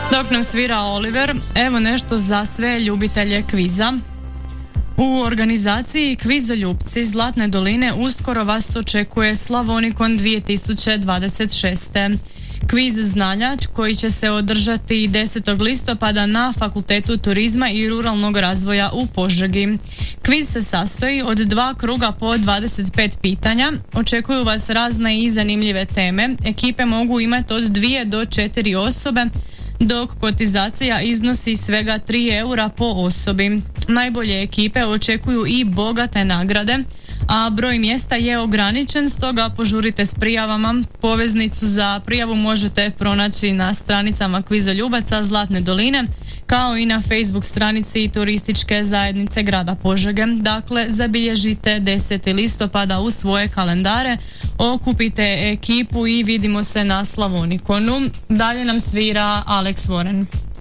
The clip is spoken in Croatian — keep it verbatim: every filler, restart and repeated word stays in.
Dok nam svira Oliver, evo nešto za sve ljubitelje kviza. U organizaciji Kvizoljupci Zlatne doline uskoro vas očekuje Slavonikon dvije tisuće dvadeset šeste. Kviz znanja koji će se održati desetog listopada na Fakultetu turizma i ruralnog razvoja u Požegi. Kviz se sastoji od dva kruga po dvadeset pet pitanja. Očekuju vas razne i zanimljive teme. Ekipe mogu imati od dvije do četiri osobe, dok kotizacija iznosi svega tri eura po osobi. Najbolje ekipe očekuju i bogate nagrade, a broj mjesta je ograničen, stoga požurite s prijavama. Poveznicu za prijavu možete pronaći na stranicama Kvizoljubaca Zlatne doline, kao i na Facebook stranici Turističke zajednice grada Požege. Dakle, zabilježite deseti listopada u svoje kalendare, okupite ekipu i vidimo se na Slavonikonu. Dalje nam svira Alex Warren.